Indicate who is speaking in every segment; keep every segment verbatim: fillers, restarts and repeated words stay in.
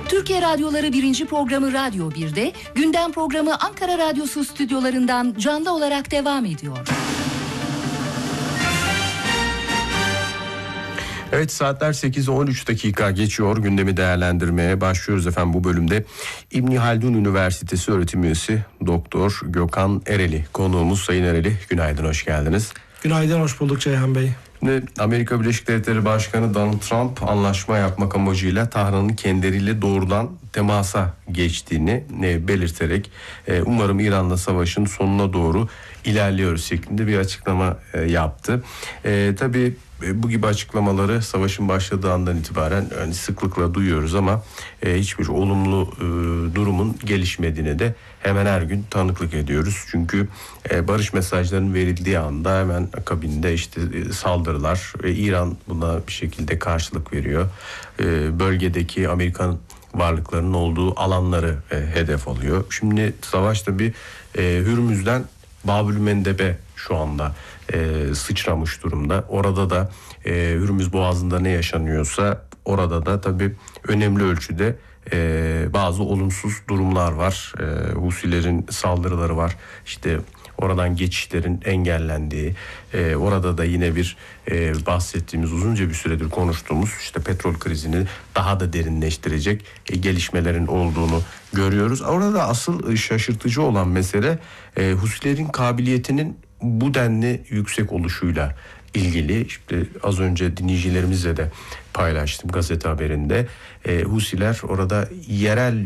Speaker 1: Türkiye Radyoları birinci programı Radyo bir'de, gündem programı Ankara Radyosu stüdyolarından canlı olarak devam ediyor.
Speaker 2: Evet, saatler sekiz on üç dakika geçiyor. Gündemi değerlendirmeye başlıyoruz efendim bu bölümde. İbni Haldun Üniversitesi öğretim üyesi Doktor Gökhan Ereli konuğumuz. Sayın Ereli, günaydın, hoş geldiniz.
Speaker 3: Günaydın, hoş bulduk Ceyhan Bey.
Speaker 2: Şimdi Amerika Birleşik Devletleri Başkanı Donald Trump anlaşma yapmak amacıyla Tahran'ın kendileriyle doğrudan temasa geçtiğini e, belirterek e, umarım İran'la savaşın sonuna doğru ilerliyoruz şeklinde bir açıklama e, yaptı. E, tabii e, bu gibi açıklamaları savaşın başladığı andan itibaren yani sıklıkla duyuyoruz ama e, hiçbir olumlu e, durumun gelişmediğine de hemen her gün tanıklık ediyoruz. Çünkü e, barış mesajlarının verildiği anda hemen akabinde işte e, saldırılar ve İran buna bir şekilde karşılık veriyor. E, bölgedeki Amerikan varlıklarının olduğu alanları e, hedef alıyor. Şimdi savaş tabii e, Hürmüz'den Babülmendeb'e şu anda e, sıçramış durumda. Orada da e, Hürmüz Boğazı'nda ne yaşanıyorsa orada da tabii önemli ölçüde e, bazı olumsuz durumlar var. E, Husilerin saldırıları var. İşte oradan geçişlerin engellendiği, e, orada da yine bir e, bahsettiğimiz, uzunca bir süredir konuştuğumuz işte petrol krizini daha da derinleştirecek e, gelişmelerin olduğunu görüyoruz. Orada asıl şaşırtıcı olan mesele e, Husilerin kabiliyetinin bu denli yüksek oluşuyla ilgili. İşte az önce dinleyicilerimizle de paylaştım gazete haberinde. E, Husiler orada yerel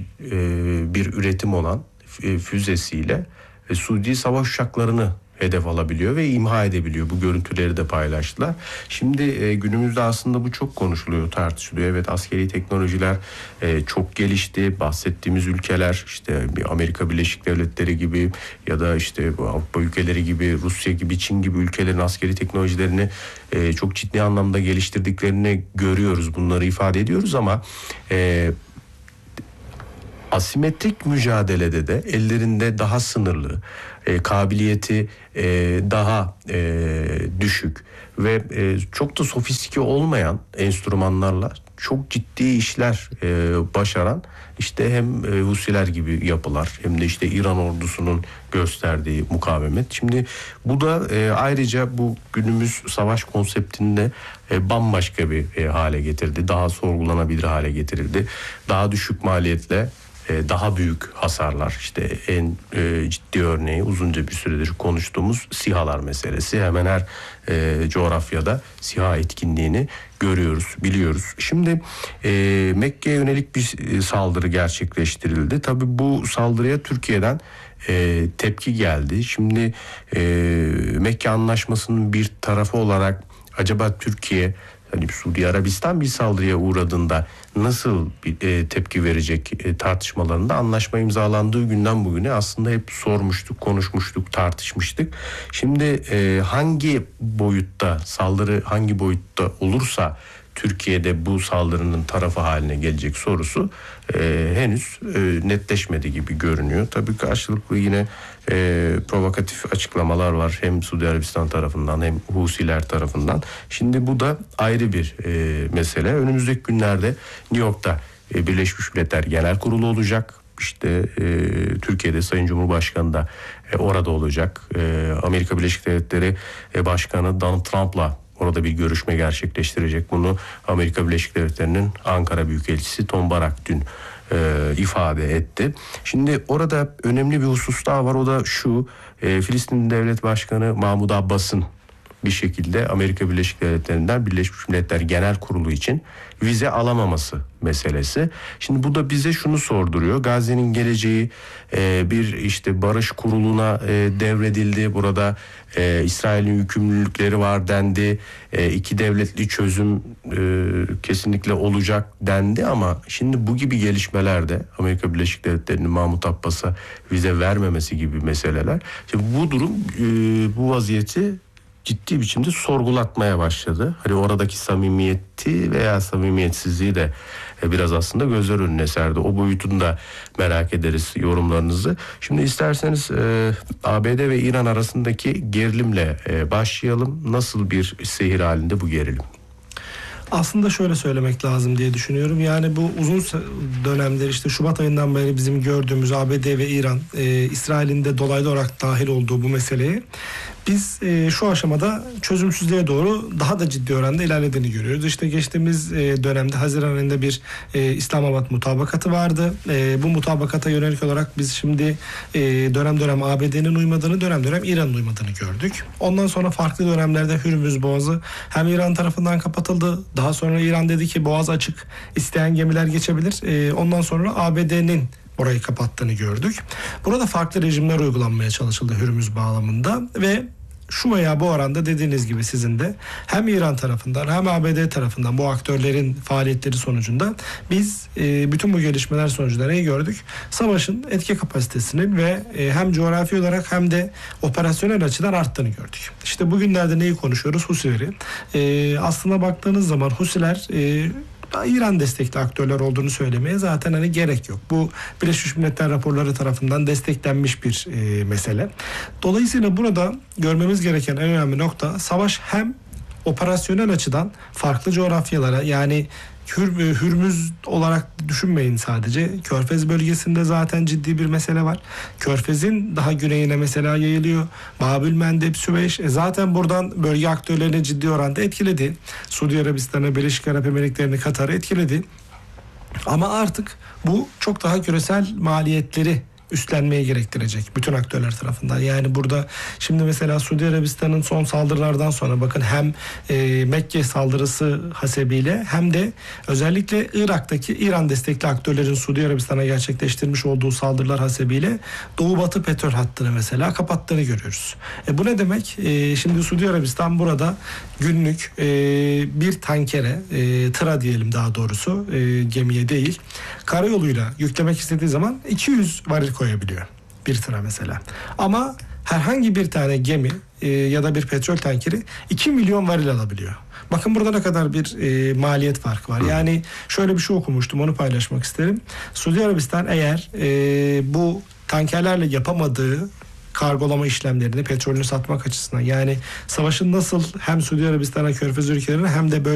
Speaker 2: e, bir üretim olan e, füzesiyle ve Suudi savaş uçaklarını hedef alabiliyor ve imha edebiliyor. Bu görüntüleri de paylaştılar. Şimdi e, günümüzde aslında bu çok konuşuluyor, tartışılıyor. Evet, askeri teknolojiler e, çok gelişti. Bahsettiğimiz ülkeler işte Amerika Birleşik Devletleri gibi ya da işte Avrupa ülkeleri gibi, Rusya gibi, Çin gibi ülkelerin askeri teknolojilerini e, çok ciddi anlamda geliştirdiklerini görüyoruz. Bunları ifade ediyoruz ama e, asimetrik mücadelede de ellerinde daha sınırlı, e, kabiliyeti e, daha e, düşük ve e, çok da sofistike olmayan enstrümanlarla çok ciddi işler e, başaran işte hem e, Husiler gibi yapılar hem de işte İran ordusunun gösterdiği mukavemet. Şimdi bu da e, ayrıca bu günümüz savaş konseptinde e, bambaşka bir e, hale getirdi. Daha sorgulanabilir hale getirildi. Daha düşük maliyetle daha büyük hasarlar, işte en e, ciddi örneği uzunca bir süredir konuştuğumuz SİHA'lar meselesi. Hemen her e, coğrafyada SİHA etkinliğini görüyoruz, biliyoruz. Şimdi e, Mekke'ye yönelik bir saldırı gerçekleştirildi. Tabii bu saldırıya Türkiye'den e, tepki geldi. Şimdi e, Mekke Anlaşması'nın bir tarafı olarak acaba Türkiye, hani Suudi Arabistan bir saldırıya uğradığında nasıl bir e, tepki verecek e, tartışmalarında anlaşma imzalandığı günden bugüne aslında hep sormuştuk, konuşmuştuk, tartışmıştık. Şimdi e, hangi boyutta saldırı hangi boyutta olursa Türkiye'de bu saldırının tarafı haline gelecek sorusu e, henüz e, netleşmedi gibi görünüyor. Tabii karşılıklı yine e, provokatif açıklamalar var hem Suudi Arabistan tarafından hem Husiler tarafından. Şimdi bu da ayrı bir e, mesele. Önümüzdeki günlerde New York'ta e, Birleşmiş Milletler Genel Kurulu olacak. İşte e, Türkiye'de Sayın Cumhurbaşkanı da e, orada olacak. E, Amerika Birleşik Devletleri e, Başkanı Donald Trump'la orada bir görüşme gerçekleştirecek. Bunu Amerika Birleşik Devletleri'nin Ankara Büyükelçisi Tom Barak dün e, ifade etti. Şimdi orada önemli bir husus daha var. O da şu: e, Filistin Devlet Başkanı Mahmud Abbas'ın bir şekilde Amerika Birleşik Devletleri'nden Birleşmiş Milletler Genel Kurulu için vize alamaması meselesi. Şimdi bu da bize şunu sorduruyor: Gazze'nin geleceği e, bir işte barış kuruluna e, devredildi. Burada e, İsrail'in yükümlülükleri var dendi. E, iki devletli çözüm e, kesinlikle olacak dendi ama şimdi bu gibi gelişmelerde Amerika Birleşik Devletleri'nin Mahmut Abbas'a vize vermemesi gibi meseleler. Şimdi bu durum e, bu vaziyeti ciddi biçimde sorgulatmaya başladı. Hani oradaki samimiyeti veya samimiyetsizliği de biraz aslında gözler önüne serdi. O boyutunu da merak ederiz, yorumlarınızı. Şimdi isterseniz e, A B D ve İran arasındaki gerilimle e, başlayalım. Nasıl bir seyir halinde bu gerilim?
Speaker 3: Aslında şöyle söylemek lazım diye düşünüyorum. Yani bu uzun dönemdir işte Şubat ayından beri bizim gördüğümüz A B D ve İran, e, İsrail'in de dolaylı olarak dahil olduğu bu meseleye biz e, şu aşamada çözümsüzlüğe doğru daha da ciddi oranda ilerlediğini görüyoruz. İşte geçtiğimiz e, dönemde Haziran ayında bir e, İslamabad mutabakatı vardı. E, bu mutabakata yönelik olarak biz şimdi e, dönem dönem A B D'nin uymadığını, dönem dönem İran'ın uymadığını gördük. Ondan sonra farklı dönemlerde Hürmüz Boğazı hem İran tarafından kapatıldı. Daha sonra İran dedi ki boğaz açık, isteyen gemiler geçebilir. E, ondan sonra A B D'nin orayı kapattığını gördük. Burada farklı rejimler uygulanmaya çalışıldı Hürmüz bağlamında ve şu veya bu oranda dediğiniz gibi sizin de hem İran tarafından hem A B D tarafından bu aktörlerin faaliyetleri sonucunda biz e, bütün bu gelişmeler sonucunda neyi gördük? Savaşın etki kapasitesinin ve e, hem coğrafi olarak hem de operasyonel açıdan arttığını gördük. İşte bugünlerde neyi konuşuyoruz? Husileri. E, aslına baktığınız zaman Husiler e, İran destekli aktörler olduğunu söylemeye zaten hani gerek yok. Bu Birleşmiş Milletler raporları tarafından desteklenmiş bir e, mesele. Dolayısıyla burada görmemiz gereken en önemli nokta savaş hem operasyonel açıdan farklı coğrafyalara yani Hür, Hürmüz olarak düşünmeyin sadece. Körfez bölgesinde zaten ciddi bir mesele var. Körfez'in daha güneyine mesela yayılıyor. Babül Mendeb, Süveyş e zaten buradan bölge aktörlerini ciddi oranda etkiledi. Suudi Arabistan'ı, Birleşik Arap Emirlikleri'ni, Katar'ı etkiledi. Ama artık bu çok daha küresel maliyetleri üstlenmeyi gerektirecek bütün aktörler tarafından. Yani burada şimdi mesela Suudi Arabistan'ın son saldırılardan sonra bakın hem e, Mekke saldırısı hasebiyle hem de özellikle Irak'taki İran destekli aktörlerin Suudi Arabistan'a gerçekleştirmiş olduğu saldırılar hasebiyle Doğu Batı petrol hattını mesela kapattığını görüyoruz. E, bu ne demek? E, şimdi Suudi Arabistan burada günlük e, bir tankere, e, tıra diyelim daha doğrusu e, gemiye değil, karayoluyla yüklemek istediği zaman iki yüz varil koyabiliyor bir tıra mesela. Ama herhangi bir tane gemi e, ya da bir petrol tankeri iki milyon varil alabiliyor. Bakın burada ne kadar bir e, maliyet farkı var. Yani şöyle bir şey okumuştum, onu paylaşmak isterim. Suudi Arabistan eğer e, bu tankerlerle yapamadığı kargolama işlemlerini petrolünü satmak açısından yani savaşın nasıl hem Suudi Arabistan'a, Körfez ülkelerine hem de böyle